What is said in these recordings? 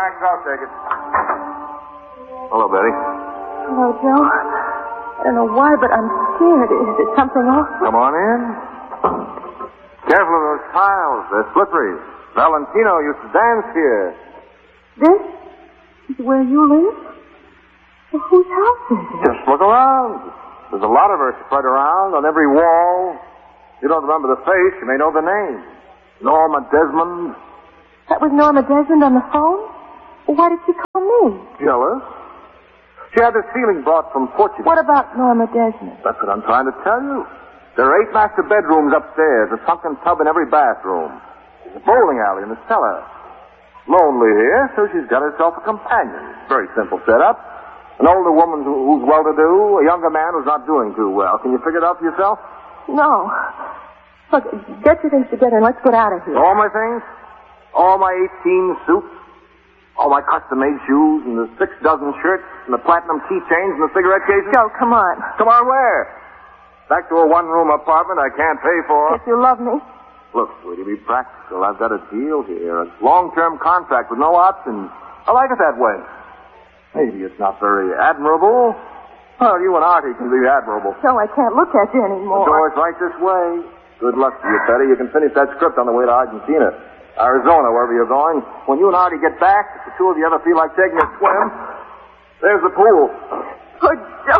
Max. I'll take it. Hello, Betty. Hello, Joe. I don't know why, but I'm scared. Is it something awful? Come on in. Careful of those tiles. They're slippery. Valentino used to dance here. This is where you live? Well, whose house is it? Just look around. There's a lot of her spread around on every wall. You don't remember the face, you may know the name. Norma Desmond. That was Norma Desmond on the phone? Well, why did she call me? Jealous? She had this ceiling brought from Portugal. What about Norma Desmond? That's what I'm trying to tell you. There are 8 master bedrooms upstairs, a sunken tub in every bathroom. There's a bowling alley in the cellar. Lonely here, so she's got herself a companion. Very simple setup. An older woman who's well-to-do, a younger man who's not doing too well. Can you figure it out for yourself? No. Look, get your things together and let's get out of here. All my things? All my 18 suits? All my custom-made shoes and the 6 dozen shirts and the platinum keychains and the cigarette cases? Joe, come on. Come on where? Back to a one-room apartment I can't pay for. If you love me. Look, sweetie, be practical. I've got a deal here. A long-term contract with no options. I like it that way. Maybe it's not very admirable. Well, you and Artie can be admirable. Joe, I can't look at you anymore. The door's right this way. Good luck to you, Betty. You can finish that script on the way to Argentina. Arizona, wherever you're going. When you and Artie get back, if the two of you ever feel like taking a swim, there's the pool. Oh, Joe.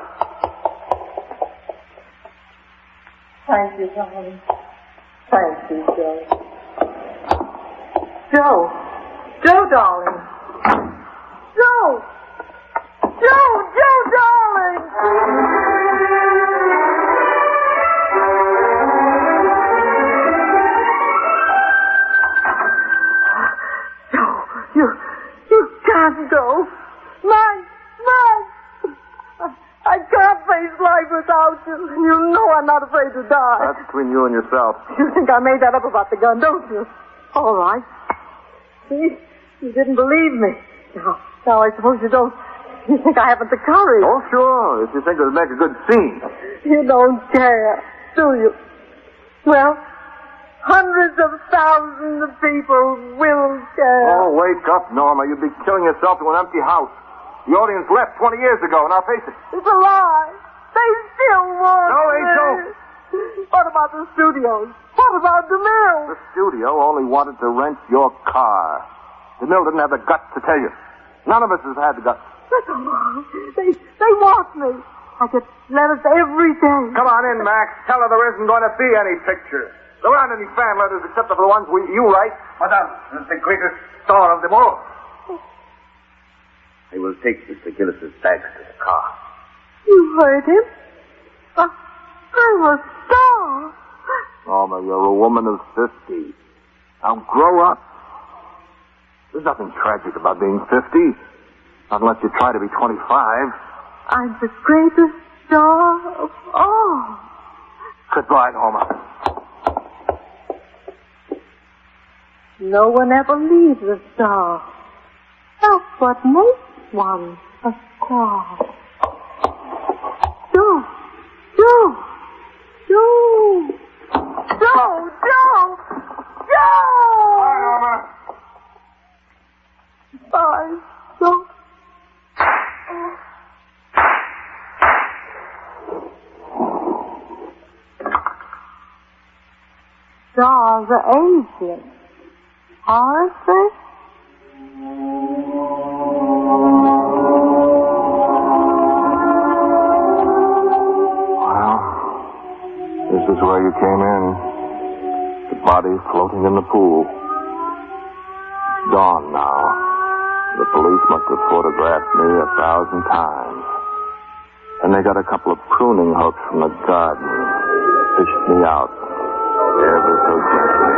Thank you, darling. Thank you, Joe. Joe. Joe, darling. Joe! Joe, darling! Joe, you can't go. Mine. I can't face life without you. You know I'm not afraid to die. That's between you and yourself. You think I made that up about the gun, don't you? All right. See, you didn't believe me. Now I suppose you don't. You think I haven't the courage. Oh, sure. If you think it would make a good scene. You don't care, do you? Well, hundreds of thousands of people will care. Oh, wake up, Norma. You'd be killing yourself to an empty house. The audience left 20 years ago. Now face it. It's a lie. They still want No, they me. don't. What about the studios? What about DeMille? The studio only wanted to rent your car. DeMille didn't have the guts to tell you. None of us has had the guts. That's a lie. They want me. I get letters every day. Come on in, Max. Tell her there isn't going to be any picture. There aren't any fan letters except for the ones you write. Madame, it's the greatest star of them all. I will take Mr. Gillis's bags to the car. You heard him. I'm a star. Norma, you're a woman of 50. Now grow up. There's nothing tragic about being 50. Unless you try to be 25. I'm the greatest star of all. Goodbye, Norma. No one ever leaves a star. That's what makes one a star. Joe! Bye, Norma. Bye, Joe. Stars are ageless, aren't they? Well, this is where you came in. The body floating in the pool. It's dawn now. The police must have photographed me 1,000 times. And they got a couple of pruning hooks from the garden. Fished me out. Ever so gently.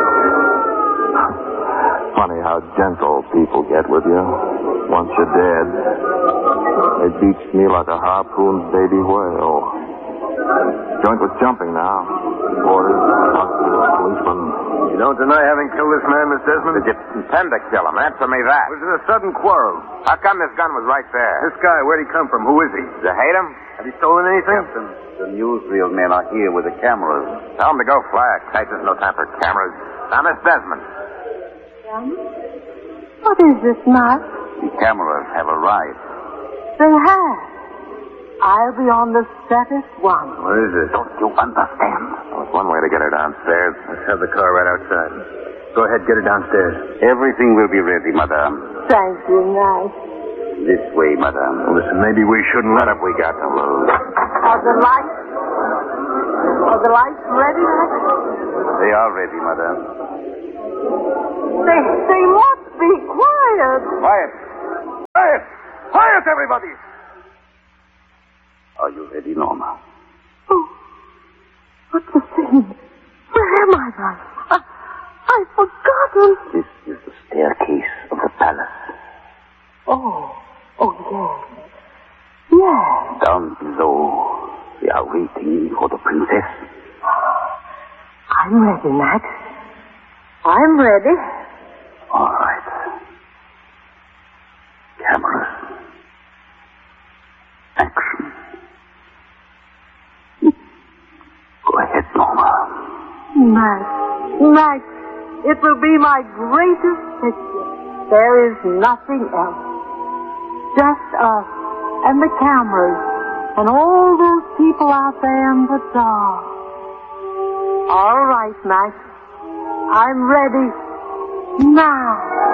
Funny how gentle people get with you. Once you're dead. They beached me like a harpooned baby whale. Joint was jumping now. Orders, policemen. You don't deny having killed this man, Miss Desmond? Did you intend to kill him? Answer me that. Was it a sudden quarrel? How come this gun was right there? This guy, where'd he come from? Who is he? Did you hate him? Have you stolen anything? Captain, the newsreel men are here with the cameras. Tell them to go flag. Texas, no time for cameras. Now, Miss Desmond. What is it, Max? The cameras have arrived. They have. I'll be on the saddest one. What is it? Don't you understand? Well, it's one way to get her downstairs. Let's have the car right outside. Go ahead, get her downstairs. Everything will be ready, madame. Thank you, Max. This way, madame. Listen, maybe we shouldn't What let have we got to lose? Are the lights ready, Max? They are ready, madame. They must be quiet. Quiet! Quiet! Quiet, everybody! Are you ready, Norma? Oh, what's the scene? Where am I, Max? I've forgotten. This is the staircase of the palace. Oh, yes. Yes. Down below, we are waiting for the princess. I'm ready, Max. I'm ready. All right. Cameras. Action. Go ahead, Norma. Max, it will be my greatest picture. There is nothing else. Just us and the cameras and all those people out there in the dark. All right, Max. I'm ready now.